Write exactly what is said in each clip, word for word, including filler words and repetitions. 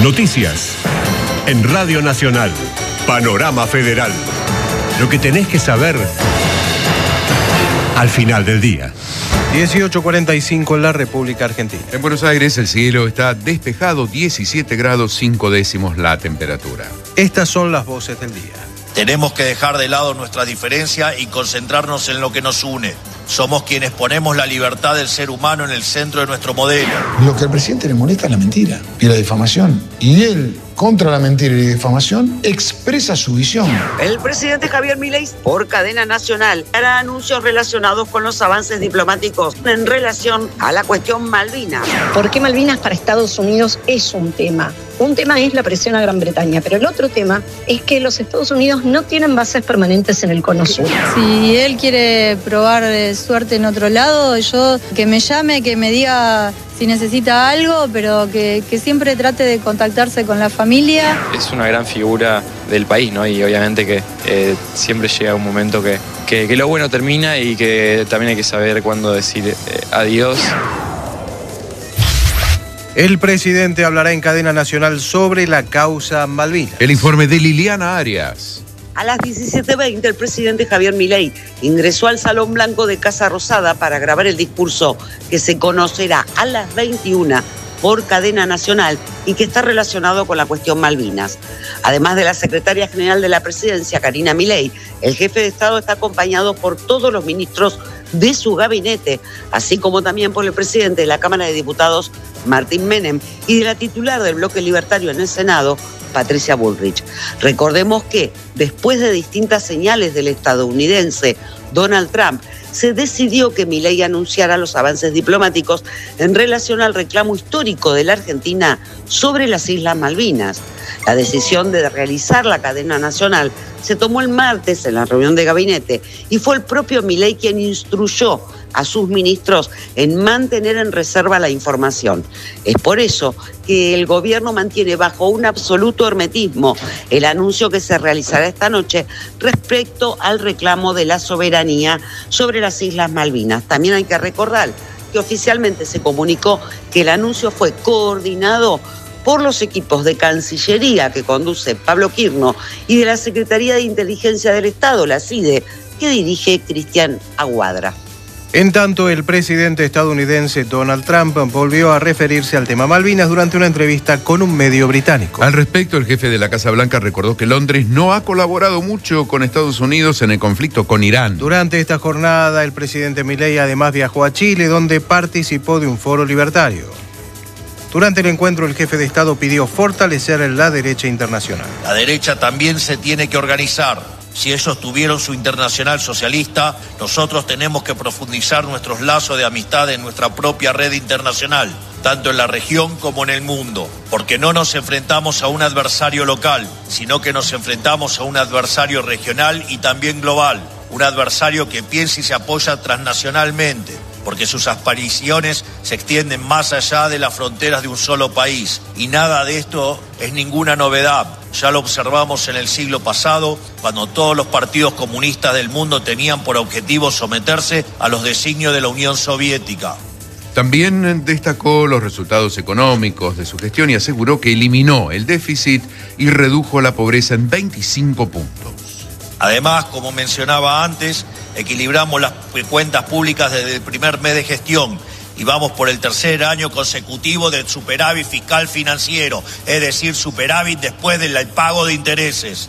Noticias en Radio Nacional. Panorama Federal. Lo que tenés que saber al final del día. dieciocho cuarenta y cinco en la República Argentina. En Buenos Aires el cielo está despejado, diecisiete grados cinco décimos la temperatura. Estas son las voces del día. Tenemos que dejar de lado nuestra diferencia y concentrarnos en lo que nos une. Somos quienes ponemos la libertad del ser humano en el centro de nuestro modelo. Lo que al presidente le molesta es la mentira y la difamación. Y él, contra la mentira y la difamación, expresa su visión. El presidente Javier Milei, por cadena nacional, hará anuncios relacionados con los avances diplomáticos en relación a la cuestión Malvinas. ¿Por qué Malvinas para Estados Unidos es un tema? Un tema es la presión a Gran Bretaña, pero el otro tema es que los Estados Unidos no tienen bases permanentes en el Cono Sur. Si él quiere probar suerte en otro lado, yo que me llame, que me diga si necesita algo, pero que, que siempre trate de contactarse con la familia. Es una gran figura del país, ¿no? Y obviamente que eh, siempre llega un momento que, que, que lo bueno termina y que también hay que saber cuándo decir eh, adiós. El presidente hablará en cadena nacional sobre la causa Malvinas. El informe de Liliana Arias. A las diecisiete veinte, el presidente Javier Milei ingresó al Salón Blanco de Casa Rosada para grabar el discurso que se conocerá a las veintiuna por cadena nacional y que está relacionado con la cuestión Malvinas. Además de la secretaria general de la presidencia, Karina Milei, el jefe de Estado está acompañado por todos los ministros de su gabinete, así como también por el presidente de la Cámara de Diputados, Martín Menem, y de la titular del bloque libertario en el Senado, Patricia Bullrich. Recordemos que, después de distintas señales del estadounidense Donald Trump, se decidió que Milei anunciara los avances diplomáticos en relación al reclamo histórico de la Argentina sobre las Islas Malvinas. La decisión de realizar la cadena nacional se tomó el martes en la reunión de gabinete y fue el propio Milei quien instruyó a sus ministros en mantener en reserva la información. Es por eso que el gobierno mantiene bajo un absoluto hermetismo el anuncio que se realizará esta noche respecto al reclamo de la soberanía sobre las Islas Malvinas. También hay que recordar que oficialmente se comunicó que el anuncio fue coordinado por los equipos de Cancillería que conduce Pablo Quirno y de la Secretaría de Inteligencia del Estado, la C I D E, que dirige Cristian Aguadra. En tanto, el presidente estadounidense Donald Trump volvió a referirse al tema Malvinas durante una entrevista con un medio británico. Al respecto, el jefe de la Casa Blanca recordó que Londres no ha colaborado mucho con Estados Unidos en el conflicto con Irán. Durante esta jornada, el presidente Milei además viajó a Chile, donde participó de un foro libertario. Durante el encuentro, el jefe de Estado pidió fortalecer la derecha internacional. La derecha también se tiene que organizar. Si ellos tuvieron su internacional socialista, nosotros tenemos que profundizar nuestros lazos de amistad en nuestra propia red internacional, tanto en la región como en el mundo, porque no nos enfrentamos a un adversario local, sino que nos enfrentamos a un adversario regional y también global, un adversario que piensa y se apoya transnacionalmente, porque sus aspiraciones se extienden más allá de las fronteras de un solo país. Y nada de esto es ninguna novedad. Ya lo observamos en el siglo pasado, cuando todos los partidos comunistas del mundo tenían por objetivo someterse a los designios de la Unión Soviética. También destacó los resultados económicos de su gestión y aseguró que eliminó el déficit y redujo la pobreza en veinticinco puntos. Además, como mencionaba antes, equilibramos las cuentas públicas desde el primer mes de gestión y vamos por el tercer año consecutivo del superávit fiscal financiero, es decir, superávit después del pago de intereses.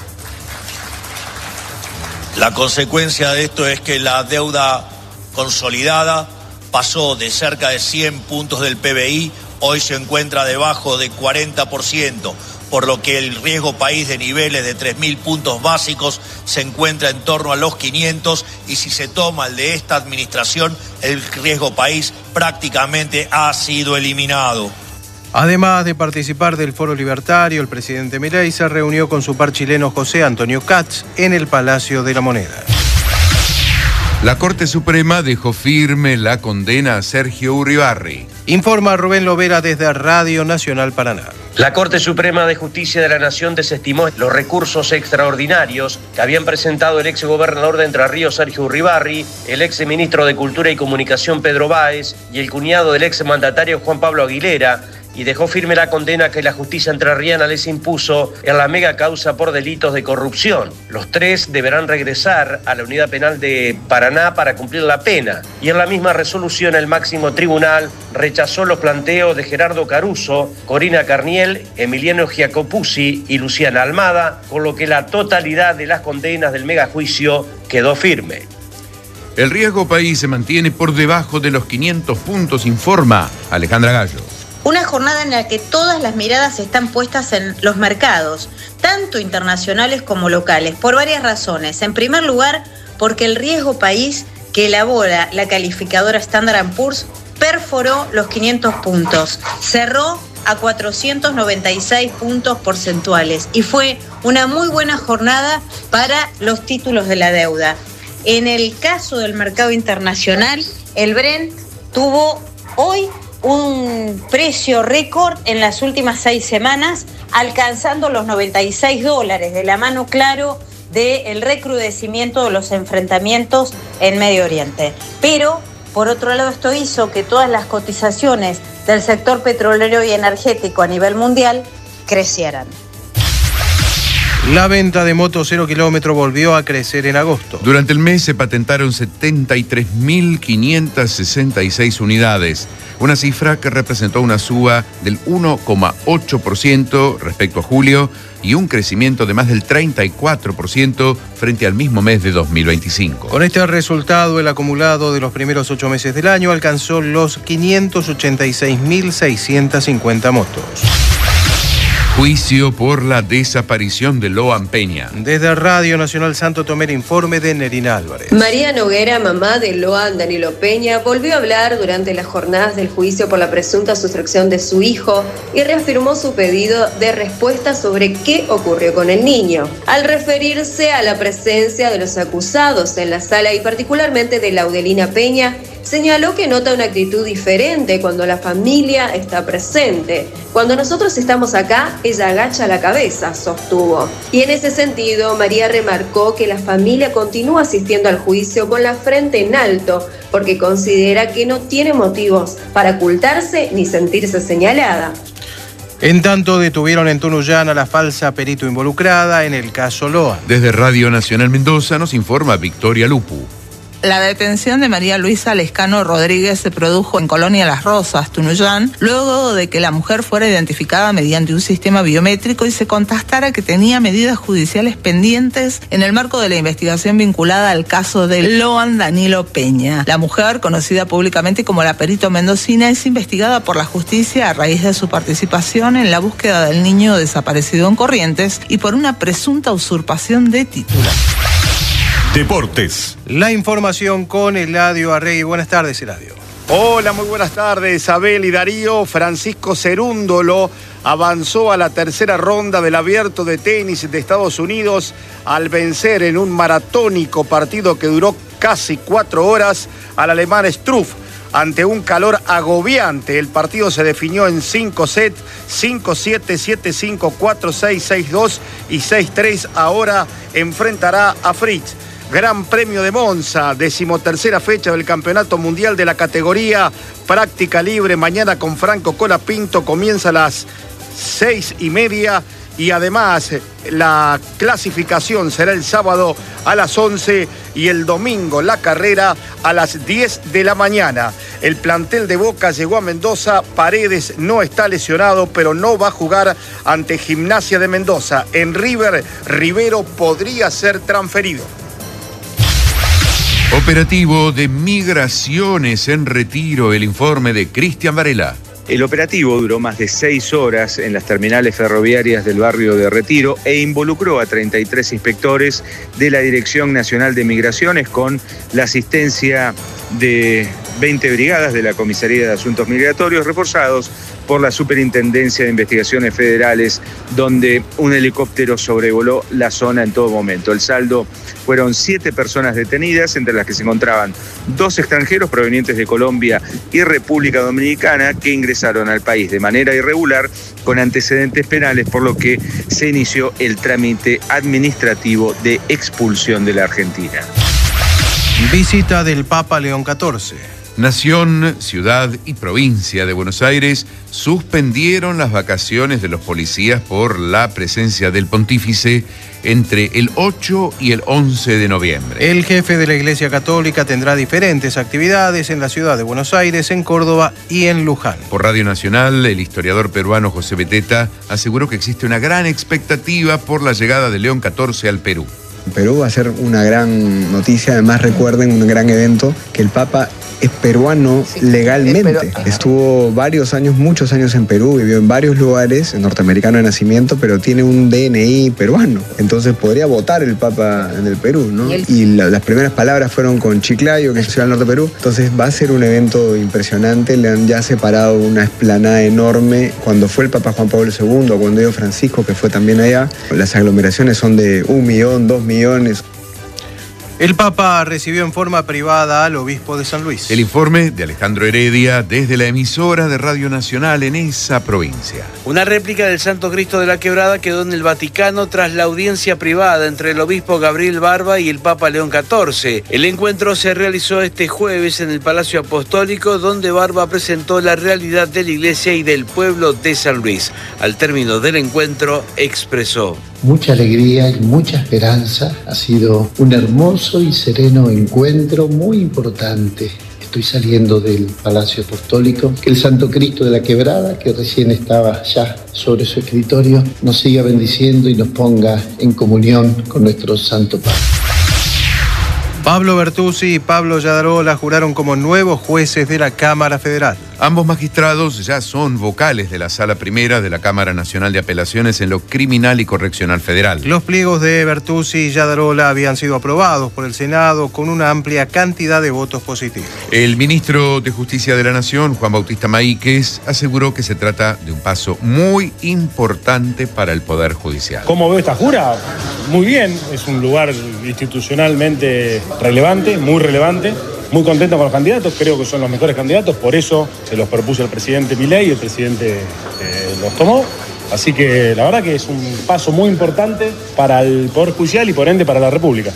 La consecuencia de esto es que la deuda consolidada pasó de cerca de cien puntos del P B I, hoy se encuentra debajo de cuarenta por ciento. Por lo que el riesgo país de niveles de tres mil puntos básicos se encuentra en torno a los quinientos y si se toma el de esta administración, el riesgo país prácticamente ha sido eliminado. Además de participar del foro libertario, el presidente Milei se reunió con su par chileno José Antonio Katz en el Palacio de la Moneda. La Corte Suprema dejó firme la condena a Sergio Uribarri. Informa Rubén Lovera desde Radio Nacional Paraná. La Corte Suprema de Justicia de la Nación desestimó los recursos extraordinarios que habían presentado el exgobernador de Entre Ríos, Sergio Uribarri, el exministro de Cultura y Comunicación, Pedro Báez, y el cuñado del exmandatario, Juan Pablo Aguilera, y dejó firme la condena que la justicia entrerriana les impuso en la mega causa por delitos de corrupción. Los tres deberán regresar a la unidad penal de Paraná para cumplir la pena. Y en la misma resolución el máximo tribunal rechazó los planteos de Gerardo Caruso, Corina Carniel, Emiliano Giacopuzzi y Luciana Almada, con lo que la totalidad de las condenas del megajuicio quedó firme. El riesgo país se mantiene por debajo de los quinientos puntos, informa Alejandra Gallo. Una jornada en la que todas las miradas están puestas en los mercados, tanto internacionales como locales, por varias razones. En primer lugar, porque el riesgo país que elabora la calificadora Standard and Poor's perforó los quinientos puntos, cerró a cuatrocientos noventa y seis puntos porcentuales y fue una muy buena jornada para los títulos de la deuda. En el caso del mercado internacional, el Brent tuvo hoy un precio récord en las últimas seis semanas, alcanzando los noventa y seis dólares, de la mano, claro, del recrudecimiento de los enfrentamientos en Medio Oriente. Pero, por otro lado, esto hizo que todas las cotizaciones del sector petrolero y energético a nivel mundial crecieran. La venta de motos cero kilómetro volvió a crecer en agosto. Durante el mes se patentaron setenta y tres mil quinientas sesenta y seis unidades, una cifra que representó una suba del uno coma ocho por ciento respecto a julio y un crecimiento de más del treinta y cuatro por ciento frente al mismo mes de dos mil veinticinco. Con este resultado, el acumulado de los primeros ocho meses del año alcanzó los quinientos ochenta y seis mil seiscientas cincuenta motos. Juicio por la desaparición de Loan Peña. Desde Radio Nacional Santo Tomé, el informe de Nerina Álvarez. María Noguera, mamá de Loan Danilo Peña, volvió a hablar durante las jornadas del juicio por la presunta sustracción de su hijo y reafirmó su pedido de respuesta sobre qué ocurrió con el niño. Al referirse a la presencia de los acusados en la sala y particularmente de Laudelina Peña, señaló que nota una actitud diferente cuando la familia está presente. Cuando nosotros estamos acá, ella agacha la cabeza, sostuvo. Y en ese sentido, María remarcó que la familia continúa asistiendo al juicio con la frente en alto, porque considera que no tiene motivos para ocultarse ni sentirse señalada. En tanto, detuvieron en Tunuyán a la falsa perito involucrada en el caso Loan. Desde Radio Nacional Mendoza nos informa Victoria Lupu. La detención de María Luisa Lescano Rodríguez se produjo en Colonia Las Rosas, Tunuyán, luego de que la mujer fuera identificada mediante un sistema biométrico y se constatara que tenía medidas judiciales pendientes en el marco de la investigación vinculada al caso de Loan Danilo Peña. La mujer, conocida públicamente como la Perito Mendocina, es investigada por la justicia a raíz de su participación en la búsqueda del niño desaparecido en Corrientes y por una presunta usurpación de títulos. Deportes. La información con Eladio Arregui. Buenas tardes, Eladio. Hola, muy buenas tardes, Abel y Darío. Francisco Cerúndolo avanzó a la tercera ronda del Abierto de Tenis de Estados Unidos al vencer en un maratónico partido que duró casi cuatro horas al alemán Struff. Ante un calor agobiante, el partido se definió en cinco sets, cinco siete, siete cinco, cuatro seis, seis dos y seis tres. Ahora enfrentará a Fritz. Gran Premio de Monza, decimotercera fecha del Campeonato Mundial de la categoría práctica libre. Mañana con Franco Colapinto comienza a las seis y media y además la clasificación será el sábado a las once y el domingo la carrera a las diez de la mañana. El plantel de Boca llegó a Mendoza. Paredes no está lesionado, pero no va a jugar ante Gimnasia de Mendoza. En River, Rivero podría ser transferido. Operativo de migraciones en Retiro, el informe de Cristian Varela. El operativo duró más de seis horas en las terminales ferroviarias del barrio de Retiro e involucró a treinta y tres inspectores de la Dirección Nacional de Migraciones con la asistencia de veinte brigadas de la Comisaría de Asuntos Migratorios, reforzados por la Superintendencia de Investigaciones Federales, donde un helicóptero sobrevoló la zona en todo momento. El saldo fueron siete personas detenidas, entre las que se encontraban dos extranjeros provenientes de Colombia y República Dominicana que ingresaron al país de manera irregular con antecedentes penales, por lo que se inició el trámite administrativo de expulsión de la Argentina. Visita del Papa León catorce. Nación, ciudad y provincia de Buenos Aires suspendieron las vacaciones de los policías por la presencia del pontífice entre el ocho y el once de noviembre. El jefe de la Iglesia Católica tendrá diferentes actividades en la ciudad de Buenos Aires, en Córdoba y en Luján. Por Radio Nacional, el historiador peruano José Beteta aseguró que existe una gran expectativa por la llegada de León catorce al Perú. Perú va a ser una gran noticia, además recuerden un gran evento, que el Papa es peruano sí, legalmente. Es peru... Estuvo varios años, muchos años en Perú, vivió en varios lugares, norteamericano de nacimiento, pero tiene un D N I peruano. Entonces podría votar el Papa en el Perú, ¿no? Y, el... y la, las primeras palabras fueron con Chiclayo, que es ciudad del norte de Perú. Entonces va a ser un evento impresionante. Le han ya separado una explanada enorme. Cuando fue el Papa Juan Pablo segundo, o cuando dio Francisco, que fue también allá, las aglomeraciones son de un millón, dos millones. El Papa recibió en forma privada al obispo de San Luis. El informe de Alejandro Heredia desde la emisora de Radio Nacional en esa provincia. Una réplica del Santo Cristo de la Quebrada quedó en el Vaticano tras la audiencia privada entre el obispo Gabriel Barba y el Papa León catorce. El encuentro se realizó este jueves en el Palacio Apostólico, donde Barba presentó la realidad de la iglesia y del pueblo de San Luis. Al término del encuentro expresó: mucha alegría y mucha esperanza. Ha sido un hermoso y sereno encuentro muy importante. Estoy saliendo del Palacio Apostólico. Que el Santo Cristo de la Quebrada, que recién estaba ya sobre su escritorio, nos siga bendiciendo y nos ponga en comunión con nuestro Santo Padre. Pablo Bertuzzi y Pablo Yadarola juraron como nuevos jueces de la Cámara Federal. Ambos magistrados ya son vocales de la Sala Primera de la Cámara Nacional de Apelaciones en lo Criminal y Correccional Federal. Los pliegos de Bertuzzi y Yadarola habían sido aprobados por el Senado con una amplia cantidad de votos positivos. El ministro de Justicia de la Nación, Juan Bautista Maíquez, aseguró que se trata de un paso muy importante para el Poder Judicial. ¿Cómo veo esta jura? Muy bien, es un lugar institucionalmente relevante, muy relevante. Muy contento con los candidatos, creo que son los mejores candidatos, por eso se los propuso el presidente Milei y el presidente eh, los tomó. Así que la verdad que es un paso muy importante para el Poder Judicial y por ende para la República.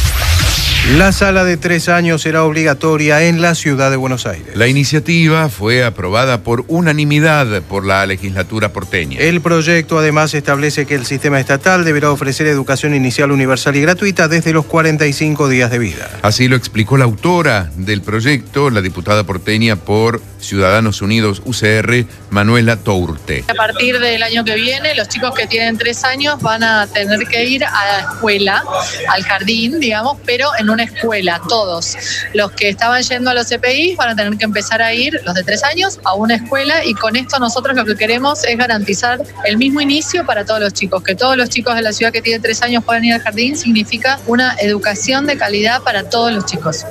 La sala de tres años será obligatoria en la ciudad de Buenos Aires. La iniciativa fue aprobada por unanimidad por la legislatura porteña. El proyecto además establece que el sistema estatal deberá ofrecer educación inicial universal y gratuita desde los cuarenta y cinco días de vida. Así lo explicó la autora del proyecto, la diputada porteña por Ciudadanos Unidos U C R, Manuela Tourte. A partir del año que viene, los chicos que tienen tres años van a tener que ir a la escuela, al jardín, digamos, pero en una escuela, todos. Los que estaban yendo a los C P I van a tener que empezar a ir, los de tres años, a una escuela, y con esto nosotros lo que queremos es garantizar el mismo inicio para todos los chicos. Que todos los chicos de la ciudad que tienen tres años puedan ir al jardín significa una educación de calidad para todos los chicos.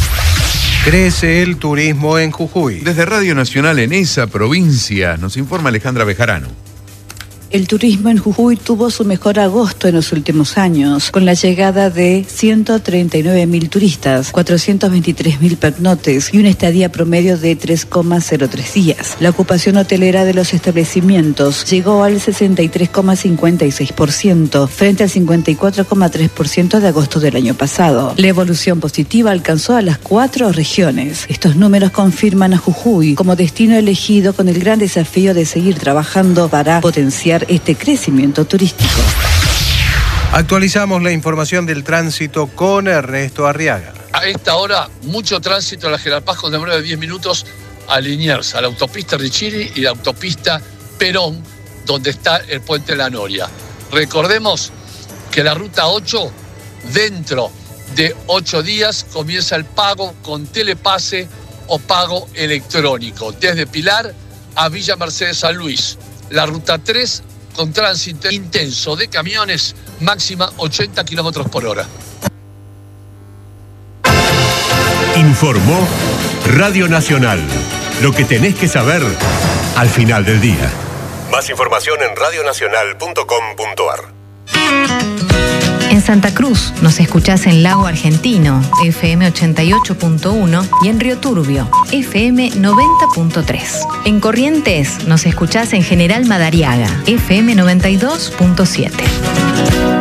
Crece el turismo en Jujuy. Desde Radio Nacional en esa provincia nos informa Alejandra Bejarano. El turismo en Jujuy tuvo su mejor agosto en los últimos años, con la llegada de ciento treinta y nueve mil turistas, cuatrocientos veintitrés mil pernoctes y una estadía promedio de tres coma cero tres días. La ocupación hotelera de los establecimientos llegó al sesenta y tres coma cincuenta y seis por ciento, frente al cincuenta y cuatro coma tres por ciento de agosto del año pasado. La evolución positiva alcanzó a las cuatro regiones. Estos números confirman a Jujuy como destino elegido, con el gran desafío de seguir trabajando para potenciar este crecimiento turístico. Actualizamos la información del tránsito con Ernesto Arriaga. A esta hora, mucho tránsito en la General Paz con demora de diez minutos a Liniers, a la autopista Richiri y la autopista Perón, donde está el puente La Noria. Recordemos que la ruta ocho, dentro de ocho días, comienza el pago con telepase o pago electrónico, desde Pilar a Villa Mercedes San Luis. La ruta tres, con tránsito intenso de camiones, máxima ochenta kilómetros por hora. Informó Radio Nacional. Lo que tenés que saber al final del día. Más información en radio nacional punto com punto a r. En Santa Cruz nos escuchás en Lago Argentino, F M ochenta y ocho punto uno, y en Río Turbio, F M noventa punto tres. En Corrientes nos escuchás en General Madariaga, F M noventa y dos punto siete.